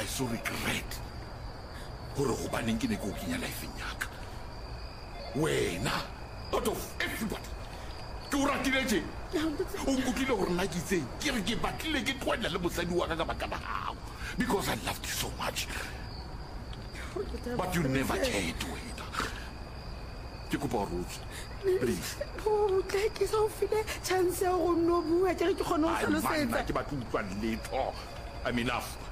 I so regret gore go baneng ke ne ke o kenya lifeng yaka wena out of everybody ke o ratile tje o nkutlile gore nna ke itseng ke re ke batlile ke tloela le mosadi wa ka ka baka la gago because I loved you so much but you never cared wena ke kopa gore o tswe please ke sa o file chance ya go nno bua ke re ke kgone go tlhalosetsa ke batla utlwa letho I'm enough